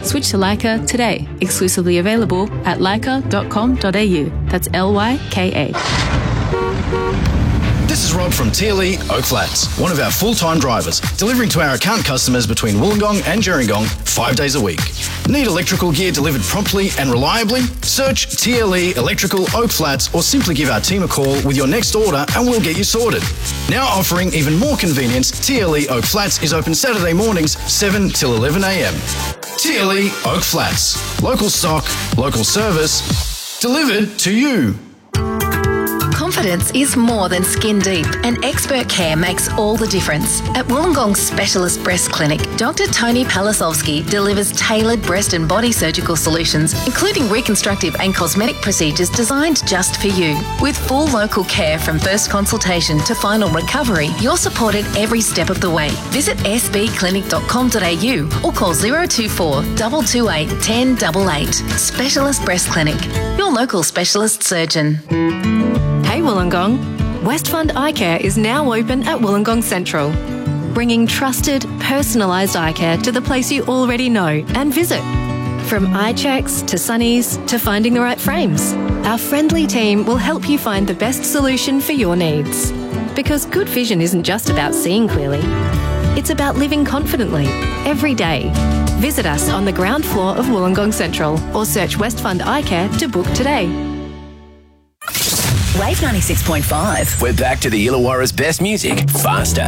Switch to Leica today. Exclusively available at leica.com.au. That's LYKA. This is Rob from TLE Oak Flats, one of our full-time drivers, delivering to our account customers between Wollongong and Gerringong 5 days a week. Need electrical gear delivered promptly and reliably? Search TLE Electrical Oak Flats or simply give our team a call with your next order and we'll get you sorted. Now offering even more convenience, TLE Oak Flats is open Saturday mornings 7 till 11 a.m. TLE Oak Flats. Local stock, local service, delivered to you. Confidence is more than skin deep, and expert care makes all the difference. At Wollongong Specialist Breast Clinic, Dr. Tony Palasovsky delivers tailored breast and body surgical solutions, including reconstructive and cosmetic procedures designed just for you. With full local care from first consultation to final recovery, you're supported every step of the way. Visit sbclinic.com.au or call 024 228 1088. Specialist Breast Clinic, your local specialist surgeon. Hey Wollongong, Westfund Eye Care is now open at Wollongong Central, bringing trusted, personalised eye care to the place you already know and visit. From eye checks to sunnies to finding the right frames, our friendly team will help you find the best solution for your needs. Because good vision isn't just about seeing clearly, it's about living confidently every day. Visit us on the ground floor of Wollongong Central or search Westfund Eye Care to book today. Wave 96.5. We're back to the Illawarra's best music, faster.